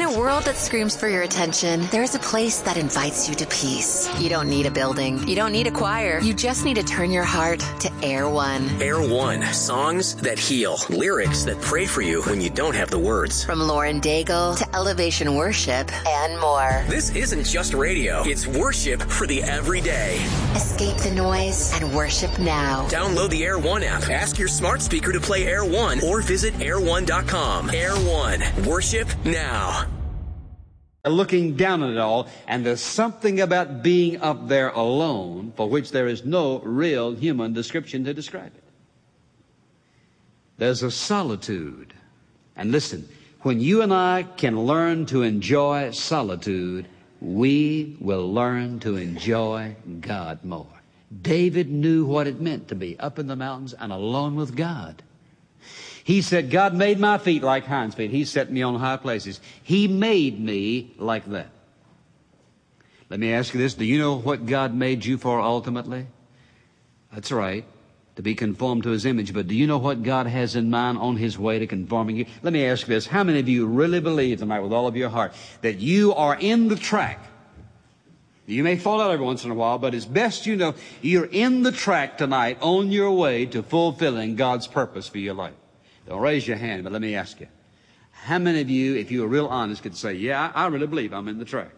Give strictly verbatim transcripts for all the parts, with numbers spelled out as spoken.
a world that screams for your attention, there is a place that invites you to peace. You don't need a building. You don't need a choir. You just need to turn your heart to Air One. Air One. Songs that heal. Lyrics that pray for you when you don't have the words. From Lauren Daigle to Elevation Worship and more. This isn't just radio. It's worship for the everyday. Escape the noise and worship now. Download the Air One app. Ask your smart speaker to play Air One or visit air one dot com. Air One. Worship now. Looking down at it all, and there's something about being up there alone for which there is no real human description to describe it. There's a solitude. And listen, when you and I can learn to enjoy solitude, we will learn to enjoy God more. David knew what it meant to be up in the mountains and alone with God. He said, God made my feet like hinds' feet. He set me on high places. He made me like that. Let me ask you this. Do you know what God made you for ultimately? That's right, to be conformed to His image. But do you know what God has in mind on His way to conforming you? Let me ask you this. How many of you really believe tonight with all of your heart that you are in the track? You may fall out every once in a while, but as best you know, you're in the track tonight on your way to fulfilling God's purpose for your life. Don't raise your hand, but let me ask you. How many of you, if you were real honest, could say, yeah, I, I really believe I'm in the track?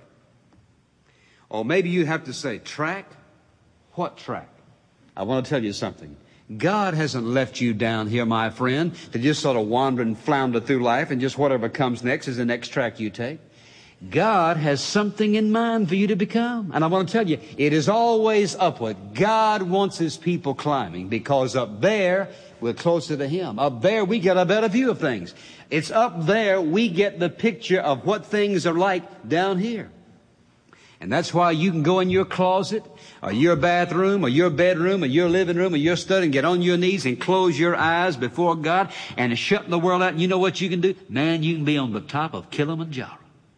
Or maybe you have to say, track? What track? I want to tell you something. God hasn't left you down here, my friend, to just sort of wander and flounder through life and just whatever comes next is the next track you take. God has something in mind for you to become. And I want to tell you, it is always upward. God wants His people climbing because up there, we're closer to Him. Up there, we get a better view of things. It's up there we get the picture of what things are like down here. And that's why you can go in your closet or your bathroom or your bedroom or your living room or your study and get on your knees and close your eyes before God and shut the world out. And you know what you can do? Man, you can be on the top of Kilimanjaro.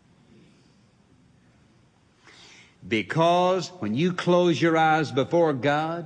Because when you close your eyes before God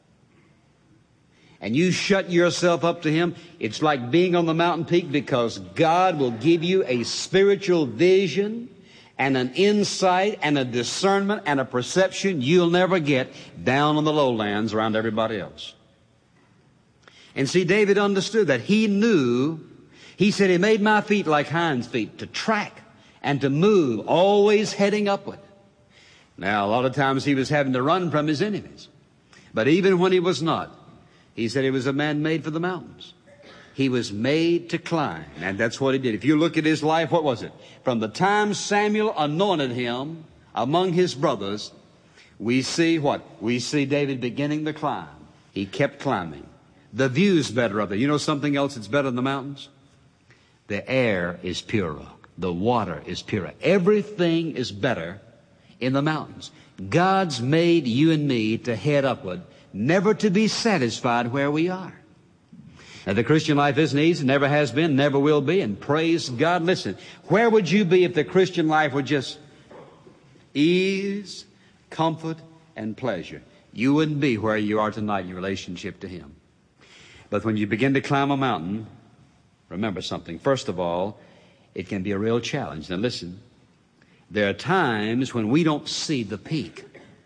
and you shut yourself up to Him, it's like being on the mountain peak, because God will give you a spiritual vision and an insight and a discernment and a perception you'll never get down on the lowlands around everybody else. And see, David understood that. He knew, he said, He made my feet like hinds' feet, to track and to move, always heading upward. Now, a lot of times he was having to run from his enemies. But even when he was not, he said he was a man made for the mountains. He was made to climb, and that's what he did. If you look at his life, what was it? From the time Samuel anointed him among his brothers, we see what? We see David beginning to climb. He kept climbing. The view's better up there. You know something else that's better than the mountains? The air is purer. The water is purer. Everything is better in the mountains. God's made you and me to head upward, never to be satisfied where we are. Now, the Christian life isn't easy, never has been, never will be, and praise God. Listen, where would you be if the Christian life were just ease, comfort, and pleasure? You wouldn't be where you are tonight in your relationship to Him. But when you begin to climb a mountain, remember something. First of all, it can be a real challenge. Now listen, there are times when we don't see the peak.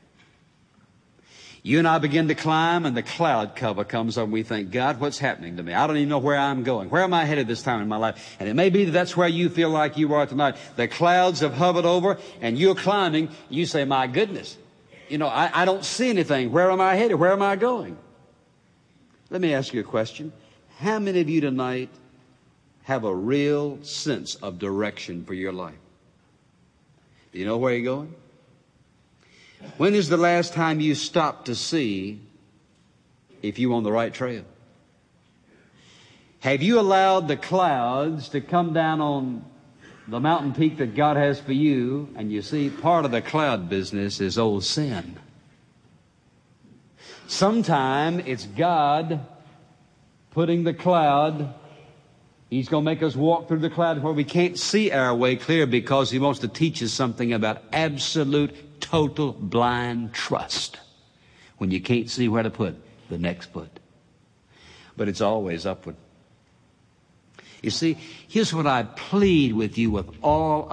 You and I begin to climb, and the cloud cover comes up, and we think, God, what's happening to me? I don't even know where I'm going. Where am I headed this time in my life? And it may be that that's where you feel like you are tonight. The clouds have hovered over, and you're climbing. You say, my goodness, you know, I, I don't see anything. Where am I headed? Where am I going? Let me ask you a question. How many of you tonight have a real sense of direction for your life? Do you know where you're going? When is the last time you stopped to see if you're on the right trail? Have you allowed the clouds to come down on the mountain peak that God has for you? And you see, part of the cloud business is old sin. Sometime it's God putting the cloud. He's going to make us walk through the cloud where we can't see our way clear, because He wants to teach us something about absolute, total, blind trust when you can't see where to put the next foot. But it's always upward. You see, here's what I plead with you with all